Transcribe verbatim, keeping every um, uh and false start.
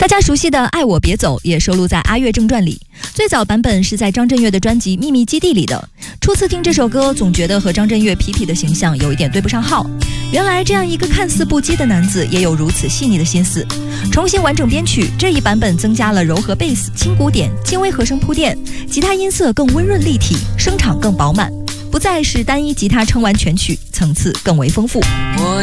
大家熟悉的《爱我别走》也收录在《阿月正传》里，最早版本是在张震岳的专辑《秘密基地》里的。初次听这首歌，总觉得和张震岳痞痞的形象有一点对不上号。原来这样一个看似不羁的男子，也有如此细腻的心思。重新完整编曲，这一版本增加了柔和贝斯、轻鼓点、轻微和声铺垫，吉他音色更温润立体，声场更饱满，不再是单一吉他撑完全曲，层次更为丰富。 我